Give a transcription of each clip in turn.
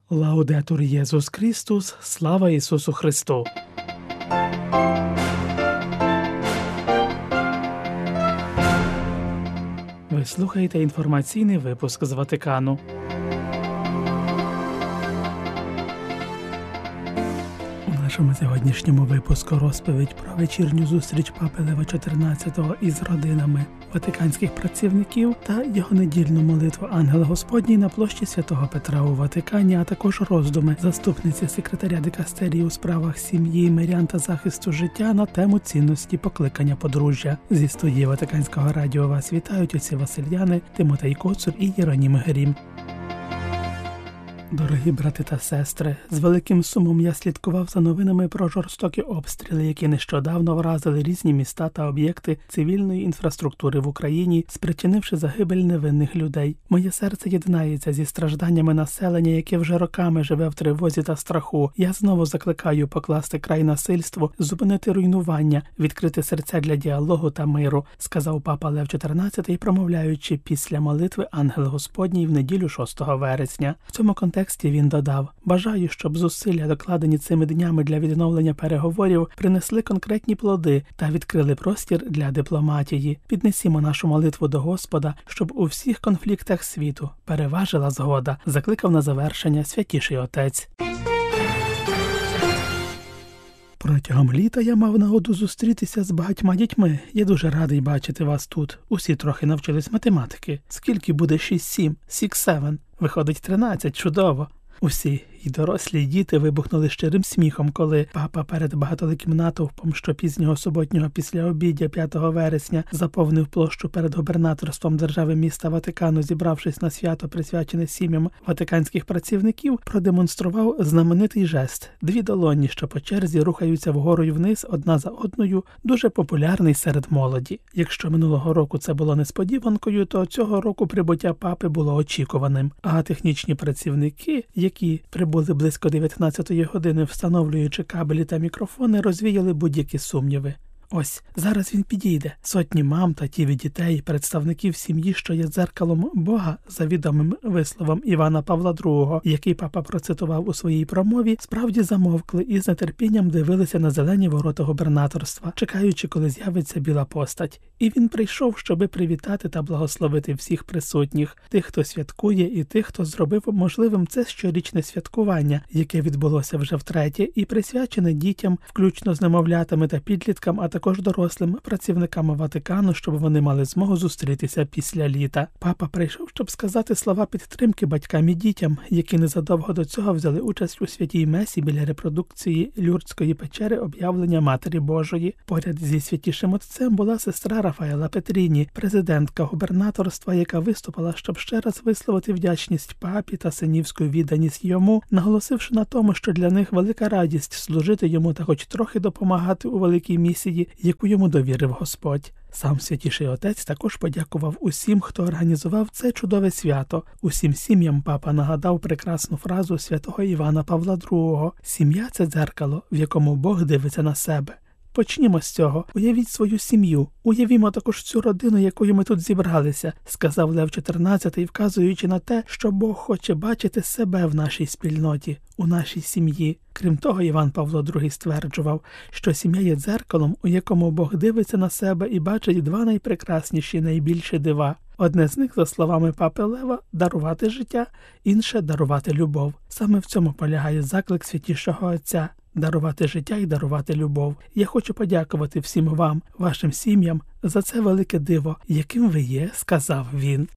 Лаудетур Єсус Христос, слава Ісусу Христу! Ви слухаєте інформаційний випуск з Ватикану. У нашому сьогоднішньому випуску розповідь про вечірню зустріч Папи Лева XIV із родинами ватиканських працівників та його недільну молитву Ангел Господній на площі Святого Петра у Ватикані, а також роздуми заступниці секретаря дикастерії у справах сім'ї, мирян та захисту життя на тему цінності покликання подружжя. Зі студії Ватиканського радіо вас вітають отці Васильяни, Тимотей Коцур і Єронім Грім. Дорогі брати та сестри, з великим сумом я слідкував за новинами про жорстокі обстріли, які нещодавно вразили різні міста та об'єкти цивільної інфраструктури в Україні, спричинивши загибель невинних людей. Моє серце єднається зі стражданнями населення, яке вже роками живе в тривозі та страху. Я знову закликаю покласти край насильству, зупинити руйнування, відкрити серця для діалогу та миру, сказав Папа Лев XIV, промовляючи після молитви Ангел Господній в неділю 6 вересня. В цьому контексті він додав: «Бажаю, щоб зусилля, докладені цими днями для відновлення переговорів, принесли конкретні плоди та відкрили простір для дипломатії. Піднесімо нашу молитву до Господа, щоб у всіх конфліктах світу переважила згода», закликав на завершення Святіший Отець. Протягом літа я мав нагоду зустрітися з багатьма дітьми. Я дуже радий бачити вас тут. Усі трохи навчились математики. Скільки буде 6-7? 6-7. Виходить 13. Чудово. Усі, і дорослі, і діти вибухнули щирим сміхом, коли папа перед багатоликим натовпом, що пізнього суботнього післяобіддя 5 вересня заповнив площу перед губернаторством держави міста Ватикану, зібравшись на свято, присвячене сім'ям ватиканських працівників, продемонстрував знаменитий жест. Дві долоні, що по черзі рухаються вгору й вниз одна за одною, дуже популярний серед молоді. Якщо минулого року це було несподіванкою, то цього року прибуття папи було очікуваним. А технічні працівники, які прибули близько 19-ї години, встановлюючи кабелі та мікрофони, розвіяли будь-які сумніви. Ось, зараз він підійде. Сотні мам та тіві дітей, представників сім'ї, що є дзеркалом Бога, за відомим висловом Івана Павла II, який папа процитував у своїй промові, справді замовкли і з нетерпінням дивилися на зелені ворота губернаторства, чекаючи, коли з'явиться біла постать. І він прийшов, щоби привітати та благословити всіх присутніх, тих, хто святкує, і тих, хто зробив можливим це щорічне святкування, яке відбулося вже втретє і присвячене дітям, включно з немовлятами та підліткам, а також дорослим працівникам Ватикану, щоб вони мали змогу зустрітися після літа. Папа прийшов, щоб сказати слова підтримки батькам і дітям, які незадовго до цього взяли участь у святій месі біля репродукції Люрдської печери об'явлення Матері Божої. Поряд зі святішим отцем була сестра Рафаела Петріні, президентка губернаторства, яка виступила, щоб ще раз висловити вдячність папі та синівську відданість йому, наголосивши на тому, що для них велика радість служити йому та хоч трохи допомагати у великій місії, яку йому довірив Господь. Сам Святіший Отець також подякував усім, хто організував це чудове свято. Усім сім'ям папа нагадав прекрасну фразу святого Івана Павла II: «Сім'я – це дзеркало, в якому Бог дивиться на себе». Почнімо з цього. Уявіть свою сім'ю. Уявімо також цю родину, якою ми тут зібралися, сказав Лев XIV, вказуючи на те, що Бог хоче бачити себе в нашій спільноті, у нашій сім'ї. Крім того, Іван Павло II стверджував, що сім'я є дзеркалом, у якому Бог дивиться на себе і бачить два найпрекрасніші, найбільші дива. Одне з них, за словами Папи Лева, дарувати життя, інше – дарувати любов. Саме в цьому полягає заклик Святішого Отця – дарувати життя і дарувати любов. Я хочу подякувати всім вам, вашим сім'ям, за це велике диво, яким ви є, сказав він.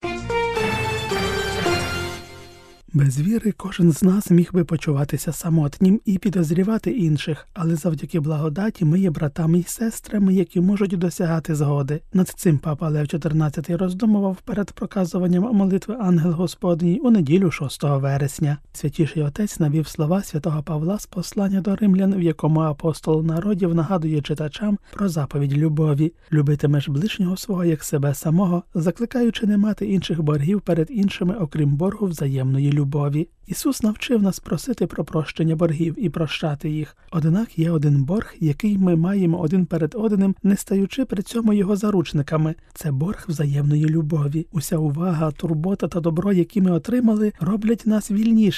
Без віри кожен з нас міг би почуватися самотнім і підозрівати інших, але завдяки благодаті ми є братами й сестрами, які можуть досягати згоди. Над цим Папа Лев XIV роздумував перед проказуванням молитви Ангел Господній у неділю 6 вересня. Святіший Отець навів слова святого Павла з послання до римлян, в якому апостол народів нагадує читачам про заповідь любові. «Любитимеш ближнього свого, як себе самого», закликаючи не мати інших боргів перед іншими, окрім боргу взаємної любові. Ісус навчив нас просити про прощення боргів і прощати їх. Однак є один борг, який ми маємо один перед одним, не стаючи при цьому його заручниками. Це борг взаємної любові. Уся увага, турбота та добро, які ми отримали, роблять нас вільнішими.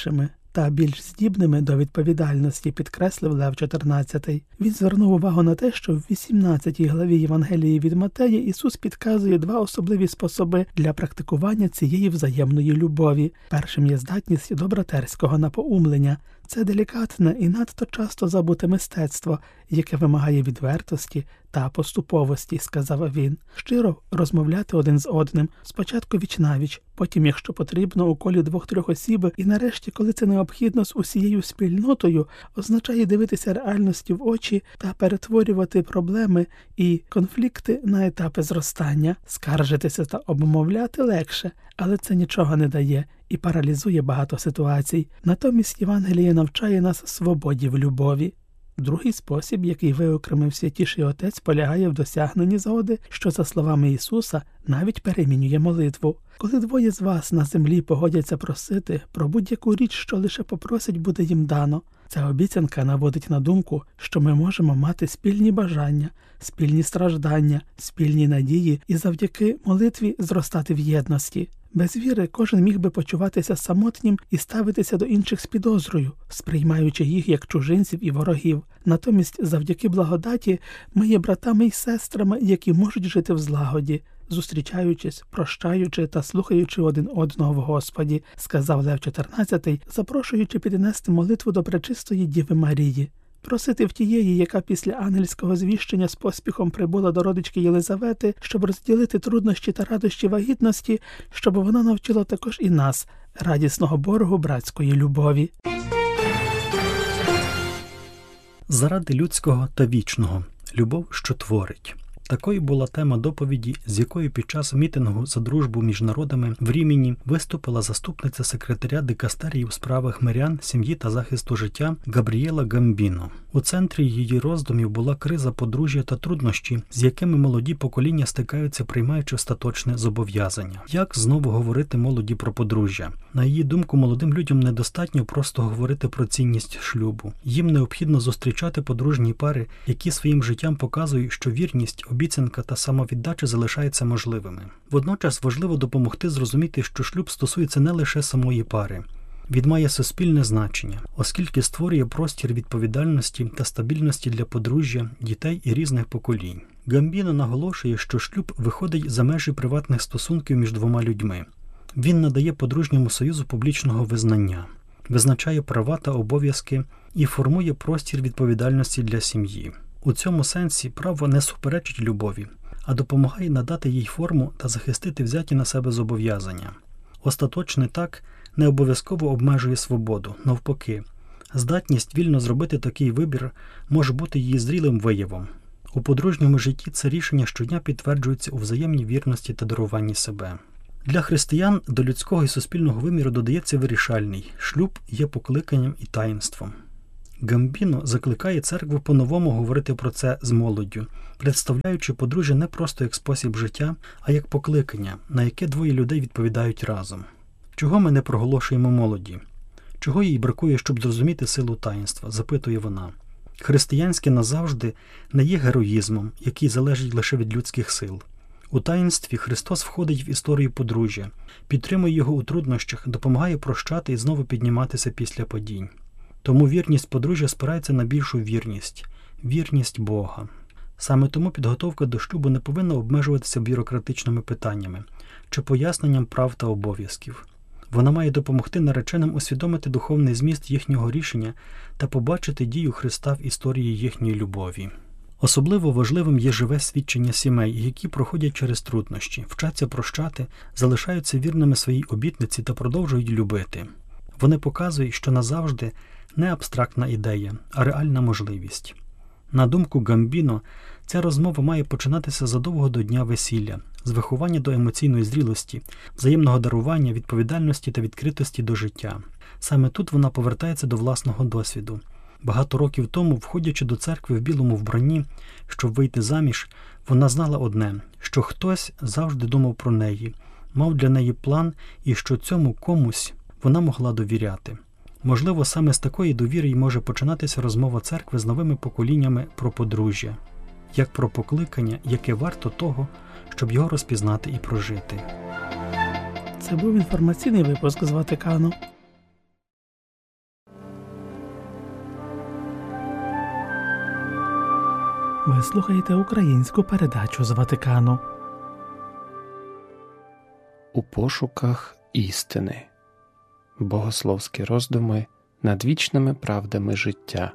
та більш здібними до відповідальності, підкреслив Лев XIV. Він звернув увагу на те, що в 18 главі Євангелії від Матея Ісус підказує два особливі способи для практикування цієї взаємної любові. Першим є здатність до братерського напоумлення. Це делікатне і надто часто забуте мистецтво, яке вимагає відвертості та поступовості, сказав він. Щиро розмовляти один з одним, спочатку віч-навіч, потім, якщо потрібно, у колі 2-3 осіб, і нарешті, коли це необхідно, з усією спільнотою, означає дивитися реальності в очі та перетворювати проблеми і конфлікти на етапи зростання. Скаржитися та обмовляти легше, але це нічого не дає і паралізує багато ситуацій. Натомість Євангеліє навчає нас свободі в любові. Другий спосіб, який виокремив Святіший Отець, полягає в досягненні згоди, що, за словами Ісуса, навіть перемінює молитву. Коли двоє з вас на землі погодяться просити про будь-яку річ, що лише попросять, буде їм дано. Ця обіцянка наводить на думку, що ми можемо мати спільні бажання, спільні страждання, спільні надії і завдяки молитві зростати в єдності. Без віри кожен міг би почуватися самотнім і ставитися до інших з підозрою, сприймаючи їх як чужинців і ворогів. Натомість, завдяки благодаті, ми є братами й сестрами, які можуть жити в злагоді, зустрічаючись, прощаючи та слухаючи один одного в Господі, сказав Лев XIV, запрошуючи піднести молитву до Пречистої Діви Марії. Просити в тієї, яка після ангельського звіщення з поспіхом прибула до родички Єлизавети, щоб розділити труднощі та радощі вагітності, щоб вона навчила також і нас радісного боргу братської любові. Заради людського та вічного. Любов, що творить. Такою була тема доповіді, з якою під час мітингу за дружбу між народами в Рімені виступила заступниця секретаря дикастерії у справах мирян, сім'ї та захисту життя Габрієла Гамбіно. У центрі її роздумів була криза подружжя та труднощі, з якими молоді покоління стикаються, приймаючи остаточне зобов'язання. Як знову говорити молоді про подружжя? На її думку, молодим людям недостатньо просто говорити про цінність шлюбу. Їм необхідно зустрічати подружні пари, які своїм життям показують, що вірність, обіцянка та самовіддача залишаються можливими. Водночас важливо допомогти зрозуміти, що шлюб стосується не лише самої пари. Він має суспільне значення, оскільки створює простір відповідальності та стабільності для подружжя, дітей і різних поколінь. Гамбіно наголошує, що шлюб виходить за межі приватних стосунків між двома людьми. Він надає подружньому союзу публічного визнання, визначає права та обов'язки і формує простір відповідальності для сім'ї. У цьому сенсі право не суперечить любові, а допомагає надати їй форму та захистити взяті на себе зобов'язання. Остаточне «так» не обов'язково обмежує свободу, навпаки. Здатність вільно зробити такий вибір може бути її зрілим виявом. У подружньому житті це рішення щодня підтверджується у взаємній вірності та даруванні себе. Для християн до людського і суспільного виміру додається вирішальний – шлюб є покликанням і таїнством. Гамбіно закликає церкву по-новому говорити про це з молоддю, представляючи подружжя не просто як спосіб життя, а як покликання, на яке двоє людей відповідають разом. Чого ми не проголошуємо молоді? Чого їй бракує, щоб зрозуміти силу таїнства? Запитує вона. Християнське назавжди не є героїзмом, який залежить лише від людських сил. У таїнстві Христос входить в історію подружжя, підтримує його у труднощах, допомагає прощати і знову підніматися після падінь. Тому вірність подружжя спирається на більшу вірність – вірність Бога. Саме тому підготовка до шлюбу не повинна обмежуватися бюрократичними питаннями чи поясненням прав та обов'язків. Вона має допомогти нареченим усвідомити духовний зміст їхнього рішення та побачити дію Христа в історії їхньої любові. Особливо важливим є живе свідчення сімей, які проходять через труднощі, вчаться прощати, залишаються вірними своїй обітниці та продовжують любити. Вони показують, що назавжди не абстрактна ідея, а реальна можливість. На думку Гамбіно, ця розмова має починатися задовго до дня весілля, з виховання до емоційної зрілості, взаємного дарування, відповідальності та відкритості до життя. Саме тут вона повертається до власного досвіду. Багато років тому, входячи до церкви в білому вбранні, щоб вийти заміж, вона знала одне, що хтось завжди думав про неї, мав для неї план і що цьому комусь вона могла довіряти. Можливо, саме з такої довіри й може починатися розмова церкви з новими поколіннями про подружжя, як про покликання, яке варто того, щоб його розпізнати і прожити. Це був інформаційний випуск з Ватикану. Ви слухаєте українську передачу з Ватикану. У пошуках істини. Богословські роздуми над вічними правдами життя.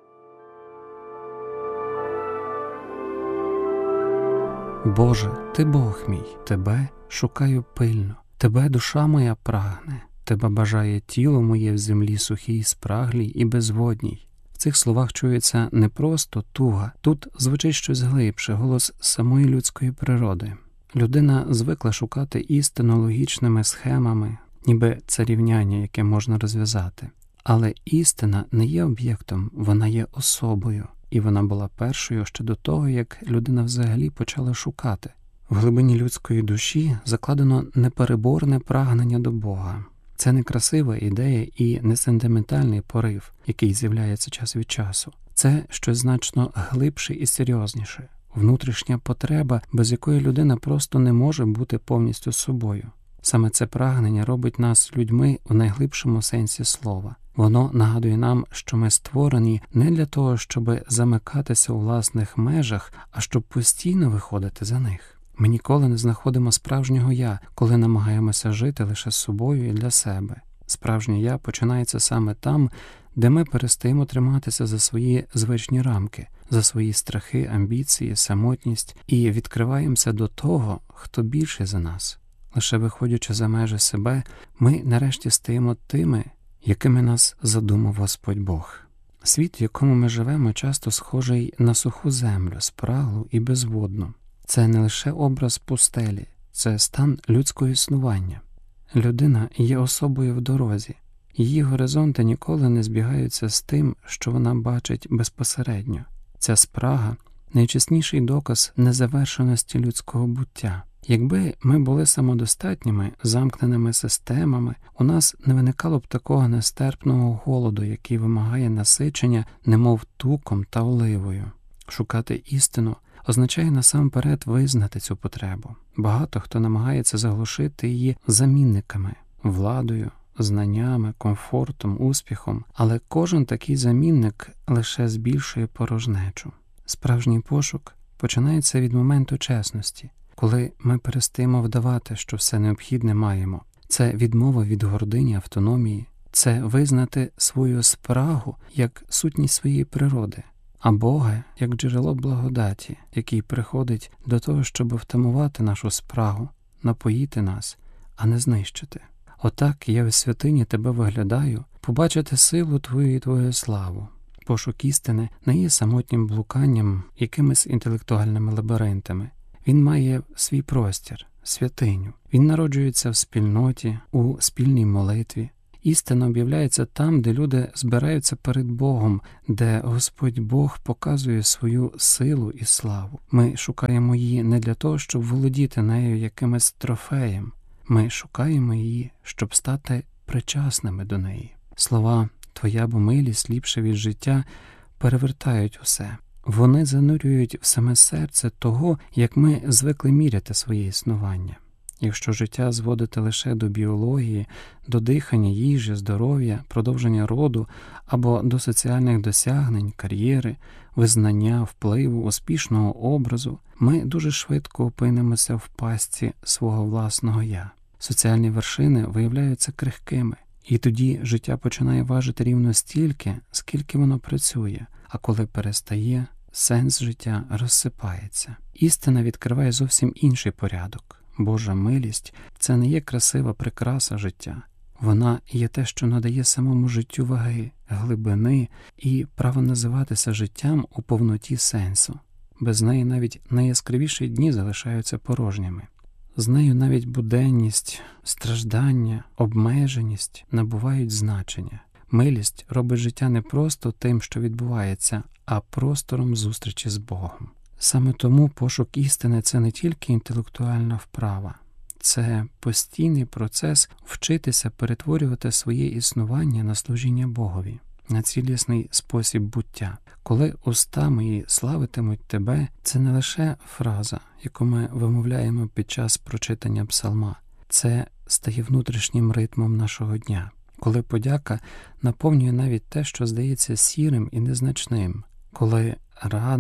Боже, Ти Бог мій, Тебе шукаю пильно, Тебе душа моя прагне, Тебе бажає тіло моє в землі сухій, спраглій і безводній. В цих словах чується не просто туга, тут звучить щось глибше, голос самої людської природи. Людина звикла шукати істину логічними схемами, ніби це рівняння, яке можна розв'язати. Але істина не є об'єктом, вона є особою. І вона була першою ще до того, як людина взагалі почала шукати. В глибині людської душі закладено непереборне прагнення до Бога. Це не красива ідея і не сентиментальний порив, який з'являється час від часу. Це щось значно глибше і серйозніше. Внутрішня потреба, без якої людина просто не може бути повністю собою. Саме це прагнення робить нас людьми в найглибшому сенсі слова. Воно нагадує нам, що ми створені не для того, щоб замикатися у власних межах, а щоб постійно виходити за них. Ми ніколи не знаходимо справжнього «я», коли намагаємося жити лише з собою і для себе. Справжнє «я» починається саме там, де ми перестаємо триматися за свої звичні рамки, за свої страхи, амбіції, самотність і відкриваємося до того, хто більший за нас. Лише виходячи за межі себе, ми нарешті стаємо тими, якими нас задумав Господь Бог. Світ, в якому ми живемо, часто схожий на суху землю, спраглу і безводну. Це не лише образ пустелі, це стан людського існування. Людина є особою в дорозі. Її горизонти ніколи не збігаються з тим, що вона бачить безпосередньо. Ця спрага – найчесніший доказ незавершеності людського буття. Якби ми були самодостатніми, замкненими системами, у нас не виникало б такого нестерпного голоду, який вимагає насичення, немов туком та оливою. Шукати істину означає насамперед визнати цю потребу. Багато хто намагається заглушити її замінниками, владою, знаннями, комфортом, успіхом, але кожен такий замінник лише збільшує порожнечу. Справжній пошук починається від моменту чесності, коли ми перестаємо вдавати, що все необхідне маємо. Це відмова від гордині, автономії, це визнати свою спрагу як сутність своєї природи, а Бога як джерело благодаті, який приходить до того, щоб втамувати нашу спрагу, напоїти нас, а не знищити. Отак я в святині тебе виглядаю, побачити силу твою і твою славу. Пошук істини не є самотнім блуканням, якимись інтелектуальними лабіринтами. Він має свій простір, святиню. Він народжується в спільноті, у спільній молитві. Істина об'являється там, де люди збираються перед Богом, де Господь Бог показує свою силу і славу. Ми шукаємо її не для того, щоб володіти нею якимось трофеєм. Ми шукаємо її, щоб стати причасними до неї. Слова «Твоя бо милість ліпше від життя» перевертають усе. Вони занурюють в саме серце того, як ми звикли міряти своє існування. Якщо життя зводити лише до біології, до дихання, їжі, здоров'я, продовження роду або до соціальних досягнень, кар'єри, визнання, впливу, успішного образу, ми дуже швидко опинимося в пастці свого власного «я». Соціальні вершини виявляються крихкими, і тоді життя починає важити рівно стільки, скільки воно працює, а коли перестає, сенс життя розсипається. Істина відкриває зовсім інший порядок. Божа милість – це не є красива прикраса життя. Вона є те, що надає самому життю ваги, глибини і право називатися життям у повноті сенсу. Без неї навіть найяскравіші дні залишаються порожніми. З нею навіть буденність, страждання, обмеженість набувають значення. Милість робить життя не просто тим, що відбувається, а простором зустрічі з Богом. Саме тому пошук істини – це не тільки інтелектуальна вправа. Це постійний процес вчитися перетворювати своє існування на служіння Богові, на цілісний спосіб буття. Коли уста мої славитимуть тебе, це не лише фраза, яку ми вимовляємо під час прочитання псалма. Це стає внутрішнім ритмом нашого дня. Коли подяка наповнює навіть те, що здається сірим і незначним. Коли рана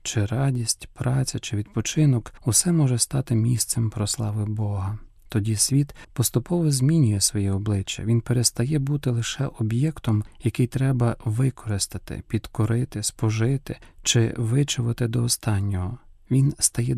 чи радість, праця, чи відпочинок – усе може стати місцем прослави Бога. Тоді світ поступово змінює своє обличчя, він перестає бути лише об'єктом, який треба використати, підкорити, спожити чи вичавити до останнього. Він стає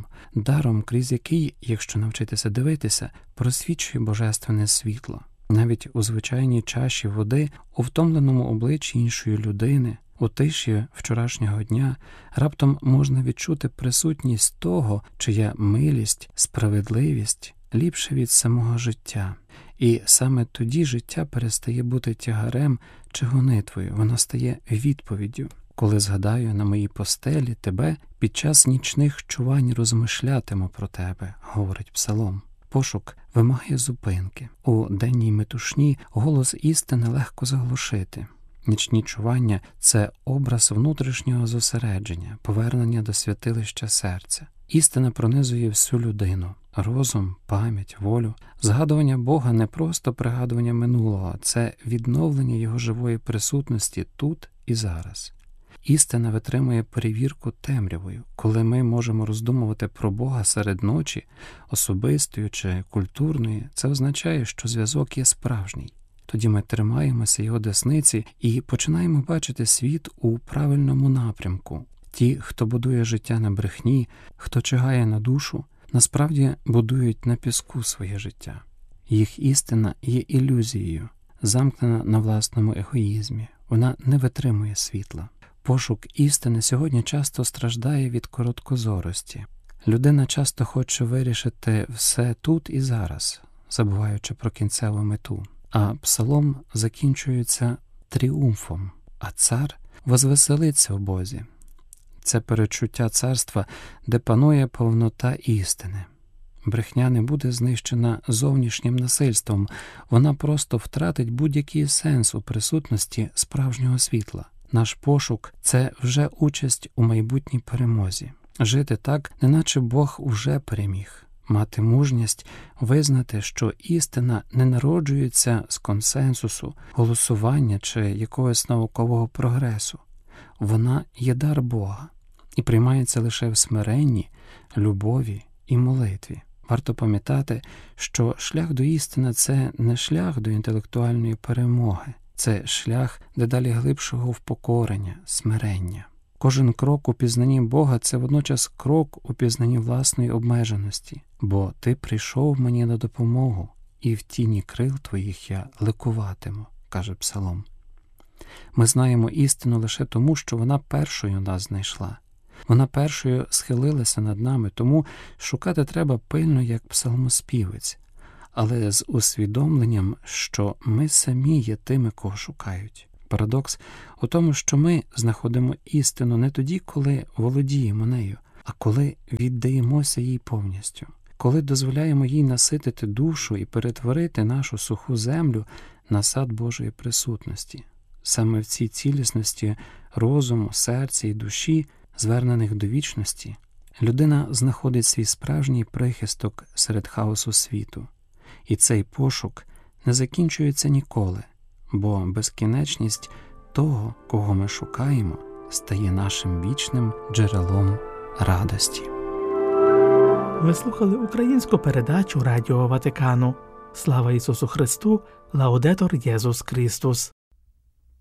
даром, крізь який, якщо навчитися дивитися, просвічує божественне світло. Навіть у звичайній чаші води, у втомленому обличчі іншої людини, у тиші вчорашнього дня раптом можна відчути присутність того, чия милість, справедливість ліпше від самого життя. І саме тоді життя перестає бути тягарем чи гонитвою, воно стає відповіддю. Коли згадаю на моїй постелі тебе, під час нічних чувань розмишлятиму про тебе, говорить Псалом. Пошук вимагає зупинки. У денній метушні голос істини легко заглушити. Нічні чування – це образ внутрішнього зосередження, повернення до святилища серця. Істина пронизує всю людину – розум, пам'ять, волю. Згадування Бога – не просто пригадування минулого, це відновлення Його живої присутності тут і зараз. Істина витримує перевірку темрявою. Коли ми можемо роздумувати про Бога серед ночі, особистої чи культурної, це означає, що зв'язок є справжній. Тоді ми тримаємося Його десниці і починаємо бачити світ у правильному напрямку. Ті, хто будує життя на брехні, хто чигає на душу, насправді будують на піску своє життя. Їх істина є ілюзією, замкнена на власному егоїзмі. Вона не витримує світла. Пошук істини сьогодні часто страждає від короткозорості. Людина часто хоче вирішити все тут і зараз, забуваючи про кінцеву мету. А псалом закінчується тріумфом, а цар возвеселиться в Бозі. Це перечуття царства, де панує повнота істини. Брехня не буде знищена зовнішнім насильством, вона просто втратить будь-який сенс у присутності справжнього світла. Наш пошук – це вже участь у майбутній перемозі. Жити так, неначе Бог уже переміг. Мати мужність визнати, що істина не народжується з консенсусу, голосування чи якогось наукового прогресу. Вона є дар Бога і приймається лише в смиренні, любові і молитві. Варто пам'ятати, що шлях до істини – це не шлях до інтелектуальної перемоги. Це шлях дедалі глибшого впокорення, смирення. Кожен крок у пізнанні Бога – це водночас крок у пізнанні власної обмеженості. Бо ти прийшов мені на допомогу, і в тіні крил твоїх я ликуватиму, каже Псалом. Ми знаємо істину лише тому, що вона першою нас знайшла. Вона першою схилилася над нами, тому шукати треба пильно, як псалмоспівець, але з усвідомленням, що ми самі є тими, кого шукають. Парадокс у тому, що ми знаходимо істину не тоді, коли володіємо нею, а коли віддаємося їй повністю, коли дозволяємо їй наситити душу і перетворити нашу суху землю на сад Божої присутності. Саме в цій цілісності розуму, серця і душі, звернених до вічності, людина знаходить свій справжній прихисток серед хаосу світу. І цей пошук не закінчується ніколи, бо безкінечність того, кого ми шукаємо, стає нашим вічним джерелом радості. Ви слухали українську передачу Радіо Ватикану. Слава Ісусу Христу! Лаудетор Єсус Христос!